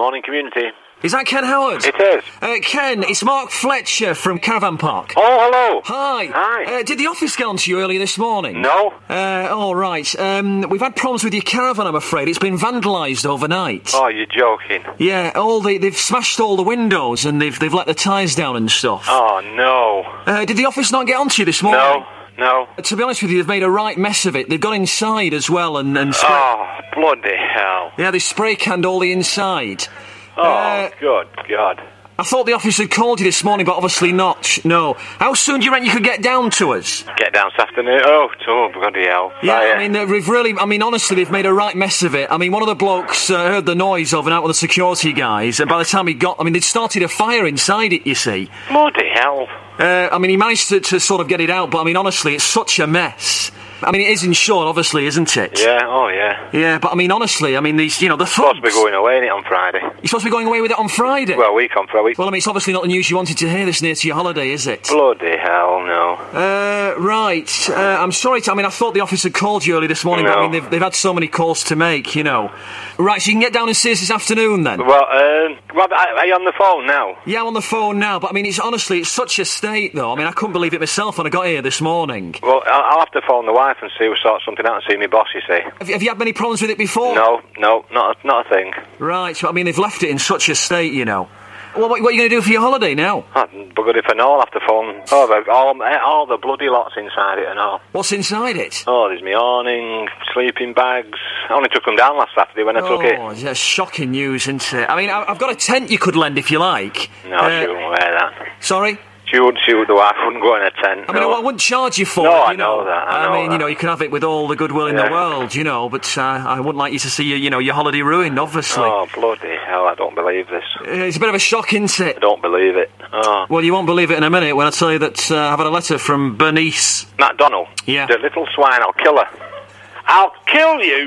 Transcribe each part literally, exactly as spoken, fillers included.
Morning, community. Is that Ken Howard? It is. Uh, Ken, it's Mark Fletcher from Caravan Park. Oh, hello. Hi. Hi. Uh, did the office get on to you earlier this morning? No. Uh, all right. Um, we've had problems with your caravan, I'm afraid. It's been vandalised overnight. Oh, you're joking. Yeah, all the, they've smashed all the windows and they've they've let the tyres down and stuff. Oh, no. Uh, did the office not get on to you this morning? No, no. Uh, to be honest with you, they've made a right mess of it. They've got inside as well and... and spray- Oh, bloody hell. Yeah, they spray canned all the inside. Oh, Uh, good God. I thought the office had called you this morning, but obviously not. No. How soon do you reckon you could get down to us? Get down this afternoon. Oh, oh bloody hell. Yeah, Fire. I mean, uh, we've really... I mean, honestly, they've made a right mess of it. I mean, one of the blokes uh, heard the noise of and out with the security guys, and by the time he got... I mean, they'd started a fire inside it, you see. Bloody hell. Uh, I mean, he managed to, to sort of get it out, but I mean, honestly, it's such a mess. I mean, it is insured, obviously, isn't it? Yeah, oh, yeah. Yeah, but I mean, honestly, I mean, these, you know, the thugs... Supposed to be going away in it on Friday. You're supposed to be going away with it on Friday? Well, a week on for a week. Well, I mean, it's obviously not the news you wanted to hear this near to your holiday, is it? Bloody hell, no. Uh, right. Uh, I'm sorry to... I mean, I thought the office had called you early this morning, No. but I mean, they've, they've had so many calls to make, you know. Right, so you can get down and see us this afternoon, then? Well, um, Rob, are you on the phone now? Yeah, I'm on the phone now, but I mean, it's honestly, it's such a state, though. I mean, I couldn't believe it myself when I got here this morning. Well, I'll I'll have to phone the wife and see if we sort something out and see my boss, you see. Have you, have you had many problems with it before? No, no, not a, not a thing. Right, so I mean, they've left it in such a state, you know. Well, what, what are you going to do for your holiday now? Oh, buggered if I know, I'll have to phone oh, the- all, all the bloody lots inside it and all. What's inside it? Oh, there's my awning, sleeping bags. I only took them down last Saturday when I took it. Oh, that's shocking news, isn't it? I mean, I- I've got a tent you could lend if you like. No, Uh, she wouldn't wear that. Sorry? She wouldn't, she would, the wife wouldn't go in a tent. I mean, no. I wouldn't charge you for No, it, I you know. know that, I know mean, you that. know, you can have it with all the goodwill in Yeah. the world, you know, but uh, I wouldn't like you to see, your, you know, your holiday ruined, obviously. Oh, bloody hell, I don't believe this. Uh, It's a bit of a shock, isn't I it? don't believe it. Oh. Well, you won't believe it in a minute when I tell you that uh, I've had a letter from Bernice. Matt Donnell. Yeah. The little swine, I'll kill her. I'll kill you?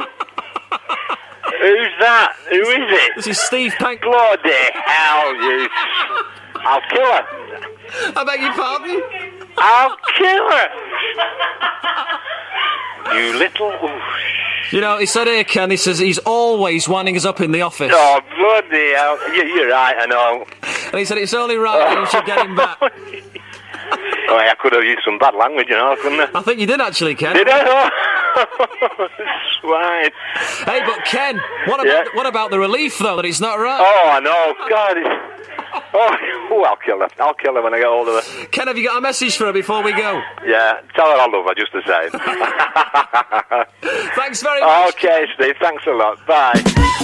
Who's that? Who is it? This is Steve Pank. Bloody hell, you... I'll kill her. I beg your pardon? I'll kill her. You little... Oof. You know, he said here, Ken, he says he's always winding us up in the office. Oh, bloody hell. You, you're right, I know. And he said it's only right that you should get him back. Oh, I could have used some bad language, you know, couldn't I? I think you did, actually, Ken. Did I? Swine. Hey, but Ken, what about, Yeah. what about the relief, though, that it's not right? Oh, I know. God, it's... Oh, oh, I'll kill her. I'll kill her when I get hold of her. Ken, have you got a message for her before we go? Yeah, tell her I love her, just the same. Thanks very much. Okay, Steve, thanks a lot. Bye.